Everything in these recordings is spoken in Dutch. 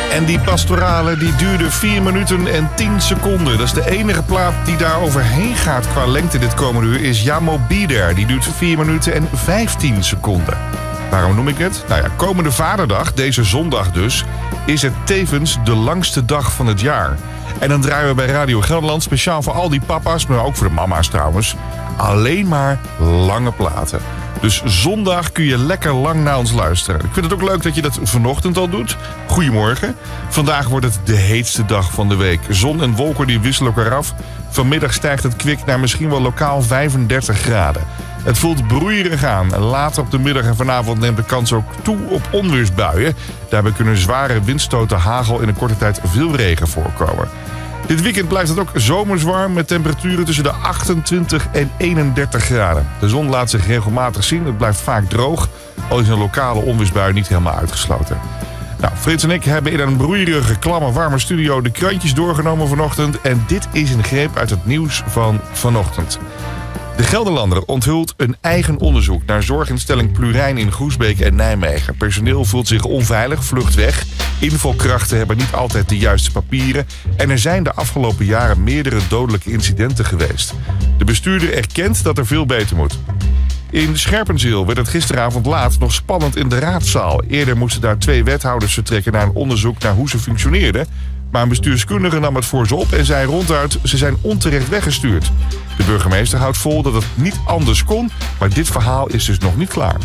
En die pastorale die duurde 4 minuten en 10 seconden. Dat is de enige plaat die daar overheen gaat qua lengte dit komende uur. Is Jamo Bieder. Die duurt 4 minuten en 15 seconden. Waarom noem ik het? Nou ja, komende Vaderdag, deze zondag dus, is het tevens de langste dag van het jaar. En dan draaien we bij Radio Gelderland speciaal voor al die papa's, maar ook voor de mama's trouwens, alleen maar lange platen. Dus zondag kun je lekker lang naar ons luisteren. Ik vind het ook leuk dat je dat vanochtend al doet. Goedemorgen. Vandaag wordt het de heetste dag van de week. Zon en wolken die wisselen elkaar af. Vanmiddag stijgt het kwik naar misschien wel lokaal 35 graden. Het voelt broeierig aan. Later op de middag en vanavond neemt de kans ook toe op onweersbuien. Daarbij kunnen zware windstoten, hagel en in een korte tijd veel regen voorkomen. Dit weekend blijft het ook zomers warm met temperaturen tussen de 28 en 31 graden. De zon laat zich regelmatig zien, het blijft vaak droog, al is een lokale onweersbui niet helemaal uitgesloten. Nou, Frits en ik hebben in een broeierige, klamme, warme studio de krantjes doorgenomen vanochtend en dit is een greep uit het nieuws van vanochtend. De Gelderlander onthult een eigen onderzoek naar zorginstelling Plurijn in Groesbeek en Nijmegen. Personeel voelt zich onveilig, vlucht weg. Invalkrachten hebben niet altijd de juiste papieren. En er zijn de afgelopen jaren meerdere dodelijke incidenten geweest. De bestuurder erkent dat er veel beter moet. In Scherpenzeel werd het gisteravond laat nog spannend in de raadzaal. Eerder moesten daar 2 wethouders vertrekken naar een onderzoek naar hoe ze functioneerden. Maar een bestuurskundige nam het voor ze op en zei ronduit: ze zijn onterecht weggestuurd. De burgemeester houdt vol dat het niet anders kon, maar dit verhaal is dus nog niet klaar.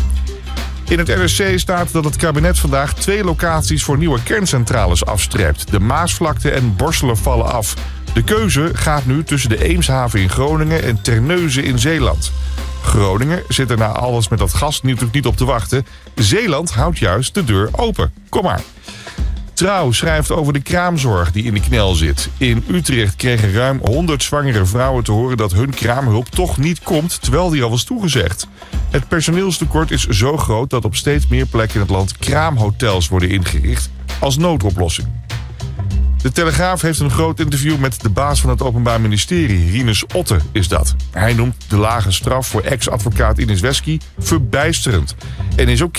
In het NRC staat dat het kabinet vandaag 2 locaties voor nieuwe kerncentrales afstreept. De Maasvlakte en Borselen vallen af. De keuze gaat nu tussen de Eemshaven in Groningen en Terneuzen in Zeeland. Groningen zit er na alles met dat gas natuurlijk niet op te wachten. Zeeland houdt juist de deur open. Kom maar. Trouw schrijft over de kraamzorg die in de knel zit. In Utrecht kregen ruim 100 zwangere vrouwen te horen dat hun kraamhulp toch niet komt, terwijl die al was toegezegd. Het personeelstekort is zo groot dat op steeds meer plekken in het land kraamhotels worden ingericht als noodoplossing. De Telegraaf heeft een groot interview met de baas van het Openbaar Ministerie, Rinus Otte is dat. Hij noemt de lage straf voor ex-advocaat Ines Wesky verbijsterend en is ook